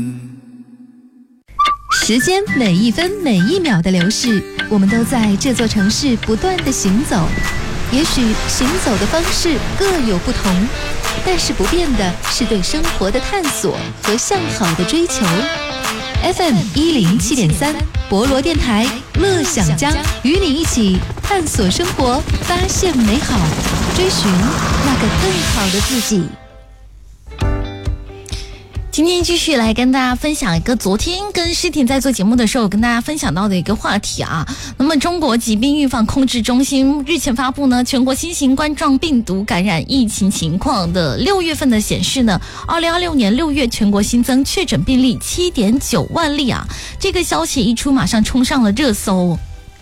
时间每一分每一秒的流逝，我们都在这座城市不断的行走。也许行走的方式各有不同，但是不变的是对生活的探索和向好的追求。FM 107.3博罗电台乐享江，与你一起探索生活，发现美好，追寻那个更好的自己。 今天继续来跟大家分享一个昨天跟诗婷在做节目的时候跟大家分享到的一个话题啊。那么中国疾病预防控制中心日前发布呢全国新型冠状病毒感染疫情情况的6月份的显示呢，2026年6月全国新增确诊病例 7.9 万例啊。这个消息一出马上冲上了热搜。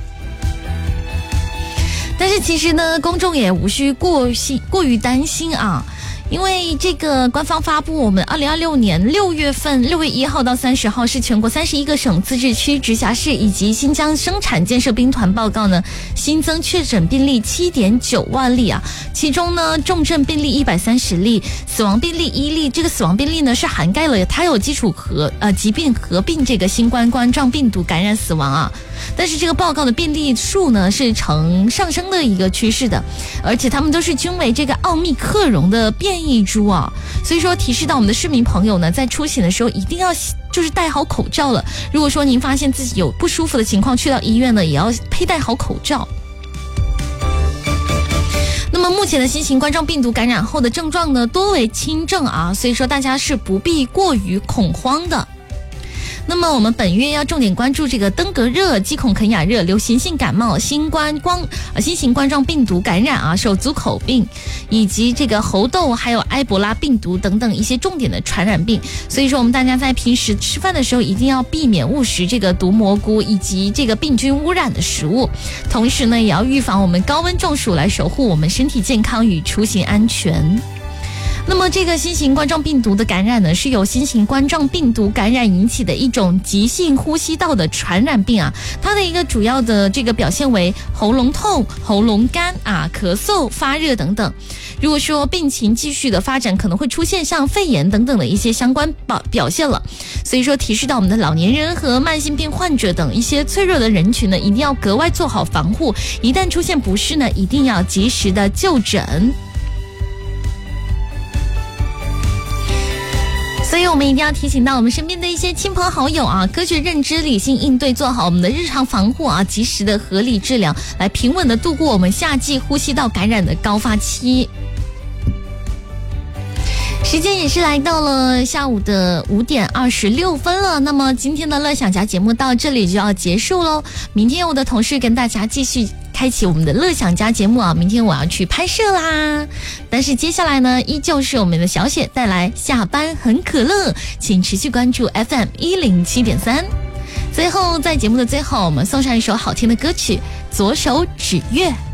但是其实呢公众也无需过于担心啊。因为这个官方发布，我们2026年6月份6月1号到30号是全国31个省、自治区、直辖市以及新疆生产建设兵团报告呢新增确诊病例 7.9 万例啊，其中呢重症病例130例，死亡病例1例。这个死亡病例呢是涵盖了它有基础疾病合并这个新冠状病毒感染死亡啊。但是这个报告的病例数呢是呈上升的一个趋势的，而且他们都是均为这个奥密克戎的变异株啊，所以说提示到我们的市民朋友呢，在出行的时候一定要就是戴好口罩了。如果说您发现自己有不舒服的情况，去到医院呢也要佩戴好口罩。那么目前的新型冠状病毒感染后的症状呢多为轻症啊，所以说大家是不必过于恐慌的。那么我们本月要重点关注这个登革热、鸡孔肯雅热、流行性感冒、新型冠状病毒感染啊、手足口病，以及这个猴痘，还有埃博拉病毒等等一些重点的传染病。所以说我们大家在平时吃饭的时候一定要避免误食这个毒蘑菇以及这个病菌污染的食物，同时呢也要预防我们高温中暑，来守护我们身体健康与出行安全。那么这个新型冠状病毒的感染呢，是由新型冠状病毒感染引起的一种急性呼吸道的传染病啊。它的一个主要的这个表现为喉咙痛、喉咙干啊、咳嗽、发热等等。如果说病情继续的发展，可能会出现像肺炎等等的一些相关表现了。所以说提示到我们的老年人和慢性病患者等一些脆弱的人群呢，一定要格外做好防护，一旦出现不适呢，一定要及时的就诊。所以我们一定要提醒到我们身边的一些亲朋好友啊，科学认知、理性应对，做好我们的日常防护啊，及时的合理治疗，来平稳的度过我们夏季呼吸道感染的高发期。时间也是来到了下午的5点26分了，那么今天的乐享家节目到这里就要结束喽。明天我的同事跟大家继续开启我们的乐享家节目啊，明天我要去拍摄啦。但是接下来呢，依旧是我们的小雪带来下班很可乐，请持续关注 FM 107.3。最后在节目的最后，我们送上一首好听的歌曲《左手指月》。